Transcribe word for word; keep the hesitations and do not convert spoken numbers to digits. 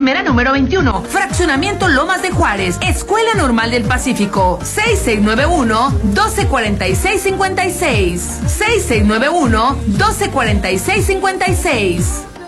Primera número veintiuno, Fraccionamiento Lomas de Juárez, Escuela Normal del Pacífico, seis seis nueve uno, dos cero cuatro seis cinco seis, seis seis nueve uno, dos cero cuatro seis cinco seis.